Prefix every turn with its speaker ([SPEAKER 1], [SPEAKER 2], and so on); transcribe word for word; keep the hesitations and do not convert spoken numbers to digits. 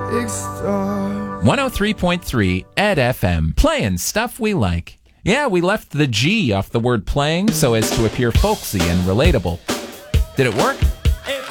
[SPEAKER 1] big star.
[SPEAKER 2] one oh three point three Ed F M, playing stuff we like. Yeah, we left the G off the word playing so as to appear folksy and relatable. Did it work?